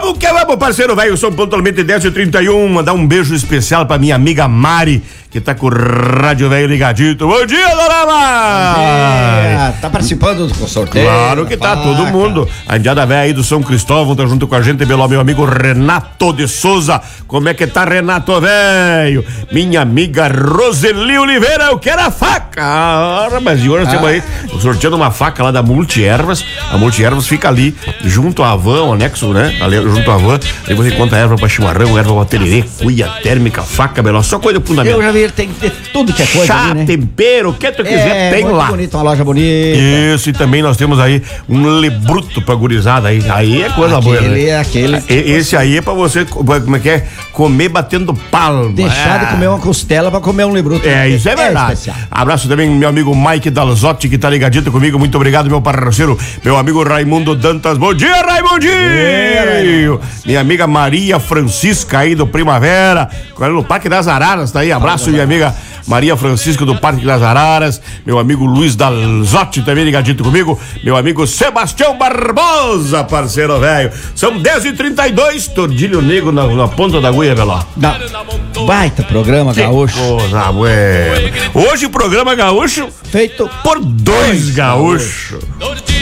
Vamos que vamos, parceiro velho. São pontualmente 10h31. Mandar um beijo especial pra minha amiga Mari, que tá com o rádio velho ligadito. Bom dia, dona Mari! Tá participando do sorteio? Claro que tá, todo mundo. A indiada velha aí do São Cristóvão tá junto com a gente, pelo meu amigo Renato de Souza. Como é que tá, Renato velho? Minha amiga Roseli Oliveira, eu quero a faca. Mas e hoje nós temos aí sorteando uma faca lá da Multiervas. A Multiervas fica ali junto à van, o anexo, né? Ali junto à van. Aí você encontra erva pra chimarrão, erva pra tererê, cuia térmica, faca, melhor, só coisa fundamental. Eu já vi, tem tudo que é coisa. Chá, ali, né? tempero, o que tu quiser, tem lá. Bonito, uma loja bonita. Isso, e também nós temos aí um lebruto pra gurizada aí. Aí é coisa boa, né? Esse aí é pra você, como é que é? Comer batendo palma. Deixar de comer uma costela pra comer um lebruto. Isso é verdade. Abraço também meu amigo Mike Dalzotti, que tá ligadito comigo. Muito obrigado, meu parceiro. Meu amigo Raimundo Dantas. Bom dia, Raimundinho! Minha amiga Maria Francisca aí do Primavera, no Parque das Araras, tá aí. Abraço, minha amiga Maria Francisca do Parque das Araras. Meu amigo Luiz Dalzotti também ligadito comigo. Meu amigo Sebastião Barbosa, parceiro velho. São 10h32, tordilho negro na ponta da agulha, velho. Baita programa gaúcho. Hoje o programa gaúcho feito por dois gaúchos.